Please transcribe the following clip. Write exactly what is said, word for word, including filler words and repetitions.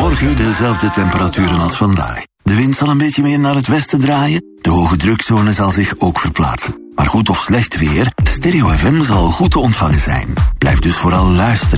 Morgen dezelfde temperaturen als vandaag. De wind zal een beetje meer naar het westen draaien. De hoge drukzone zal zich ook verplaatsen. Maar goed of slecht weer, Stereo F M zal goed te ontvangen zijn. Blijf dus vooral luisteren.